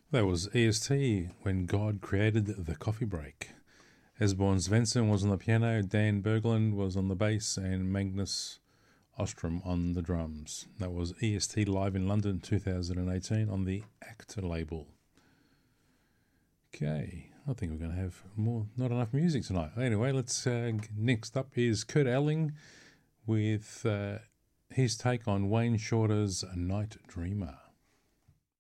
That was EST, When God Created the Coffee Break. Esbjorn Svensson was on the piano, Dan Berglund was on the bass, and Magnus Ostrom on the drums. That was EST live in London 2018 on the Actor label. Okay, I think we're going to have not enough music tonight. Anyway, let's next up is Kurt Elling with his take on Wayne Shorter's Night Dreamer.